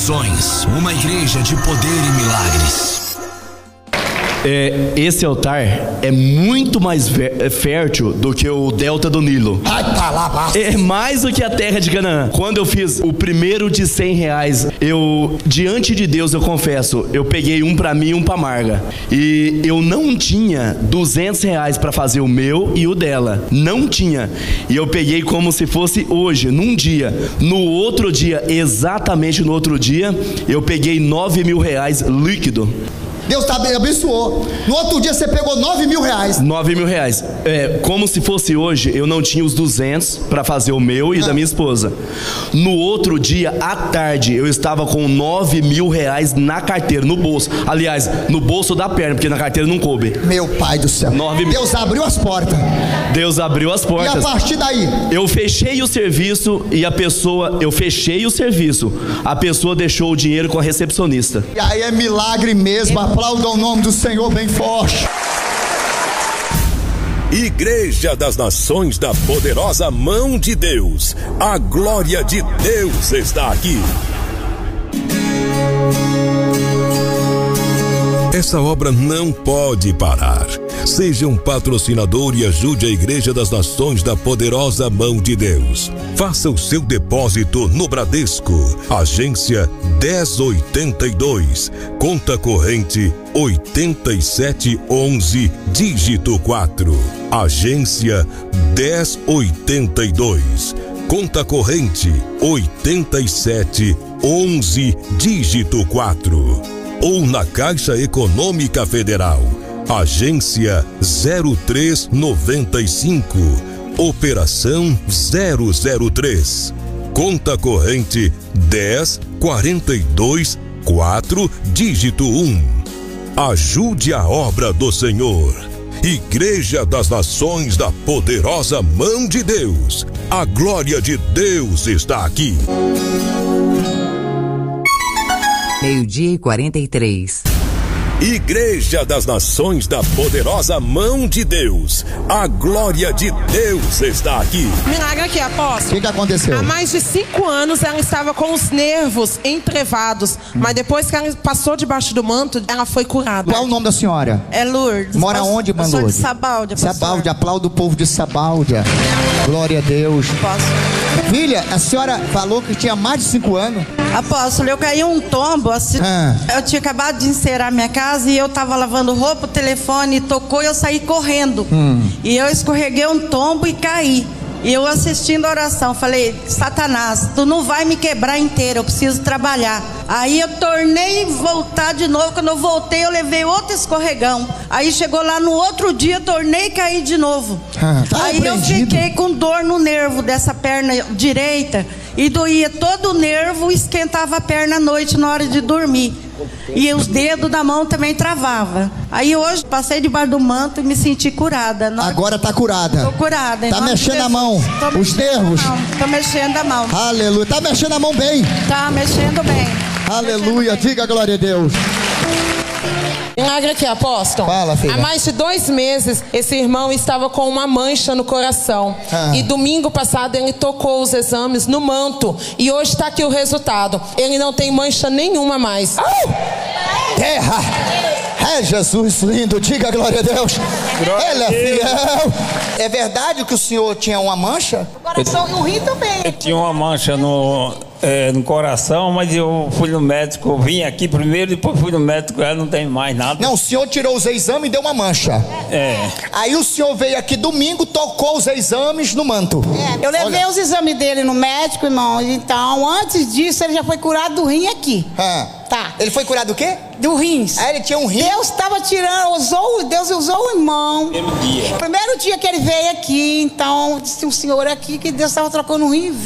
Nações, uma igreja de poder e milagres. Esse altar é muito mais fértil do que o delta do Nilo. Ai, tá lá, basta. É mais do que a terra de Canaã. Quando eu fiz o primeiro de R$100, diante de Deus, eu confesso, eu peguei um pra mim e um pra Marga. E eu não tinha R$200 pra fazer o meu e o dela. Não tinha. E eu peguei como se fosse hoje, num dia. No outro dia, exatamente no outro dia, eu peguei R$9.000 líquido. Deus abençoou. No outro dia você pegou R$9.000. R$9.000. Como se fosse hoje, eu não tinha os 200 para fazer o meu e da minha esposa. No outro dia, à tarde, eu estava com R$9.000 na carteira, no bolso. Aliás, no bolso da perna, porque na carteira não coube. Meu pai do céu. Deus abriu as portas. Deus abriu as portas. E a partir daí? Eu fechei o serviço e a pessoa deixou o dinheiro com a recepcionista. E aí é milagre mesmo. Aplauda o nome do Senhor bem forte. Igreja das Nações da Poderosa Mão de Deus. A glória de Deus está aqui. Essa obra não pode parar. Seja um patrocinador e ajude a Igreja das Nações da Poderosa Mão de Deus. Faça o seu depósito no Bradesco, agência 1082, conta corrente 8711, dígito 4. Agência 1082, conta corrente 8711, dígito 4. Ou na Caixa Econômica Federal, agência 0395, operação 003, conta corrente 10424, dígito 1. Ajude a obra do Senhor. Igreja das Nações da Poderosa Mão de Deus. A glória de Deus está aqui. 12:43. Igreja das Nações da Poderosa Mão de Deus. A glória de Deus está aqui. Milagre aqui, apóstolo. O que aconteceu? Há mais de 5 anos ela estava com os nervos entrevados, mas depois que ela passou debaixo do manto, ela foi curada. Qual o nome da senhora? É Lourdes. Mora onde, irmã Lourdes? Eu sou de Sabáudia, pastor. Sabáudia, aplauda o povo de Sabáudia. Glória a Deus. Posso? Filha, a senhora falou que tinha mais de 5 anos. Apóstolo, eu caí um tombo, eu tinha acabado de encerar minha casa e eu tava lavando roupa, o telefone tocou e eu saí correndo. E eu escorreguei um tombo e caí. E eu assistindo a oração, falei, Satanás, tu não vai me quebrar inteira, eu preciso trabalhar. Aí eu tornei voltar de novo, quando eu voltei eu levei outro escorregão. Aí chegou lá no outro dia, tornei cair de novo. Aí eu fiquei com dor no nervo dessa perna direita e doía todo o nervo, esquentava a perna à noite na hora de dormir. E os dedos da mão também travava. Aí hoje passei debaixo do manto e me senti curada. Agora tá curada. Tô curada. Tá mexendo a mão, os nervos. Tô mexendo a mão. Aleluia. Tá mexendo a mão bem. Tá mexendo bem. Aleluia. Diga glória a Deus. Milagre aqui, apóstolo. Fala, filha. Há mais de 2 meses, esse irmão estava com uma mancha no coração. E domingo passado ele tocou os exames no manto. E hoje está aqui o resultado. Ele não tem mancha nenhuma mais. Terra! É Jesus lindo, diga glória a Deus. Ele é fiel. É verdade que o senhor tinha uma mancha? O coração e o rim também. Eu tinha uma mancha no coração, mas eu fui no médico, eu vim aqui primeiro, depois fui no médico, ela não tem mais nada. Não, o senhor tirou os exames e deu uma mancha. Aí o senhor veio aqui domingo, tocou os exames no manto. Eu levei os exames dele no médico, irmão. Então, antes disso, ele já foi curado do rim aqui. Tá. Ele foi curado do quê? Do rins. Ele tinha um rim? Deus estava tirando, Deus usou o irmão. Primeiro dia que ele veio aqui, então, disse um senhor aqui que Deus estava trocando um rim.